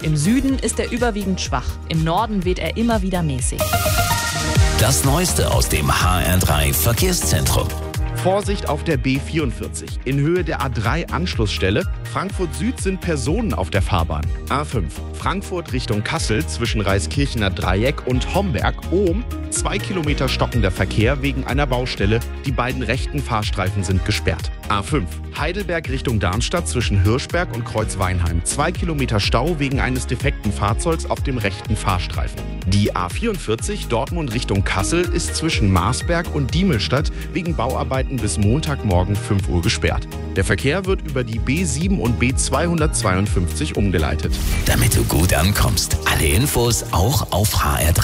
Im Süden ist er überwiegend schwach. Im Norden weht er immer wieder mäßig. Das Neueste aus dem HR3 Verkehrszentrum. Vorsicht auf der B44. In Höhe der A3-Anschlussstelle Frankfurt Süd sind Personen auf der Fahrbahn. A5 Frankfurt Richtung Kassel zwischen Reiskirchener Dreieck und Homberg-Ohm. 2 Kilometer stockender Verkehr wegen einer Baustelle. Die beiden rechten Fahrstreifen sind gesperrt. A5 Heidelberg Richtung Darmstadt zwischen Hirschberg und Kreuzweinheim. 2 Kilometer Stau wegen eines defekten Fahrzeugs auf dem rechten Fahrstreifen. Die A44 Dortmund Richtung Kassel ist zwischen Marsberg und Diemelstadt wegen Bauarbeiten bis Montagmorgen 5 Uhr gesperrt. Der Verkehr wird über die B7 und B252 umgeleitet. Damit du gut ankommst. Alle Infos auch auf HR3.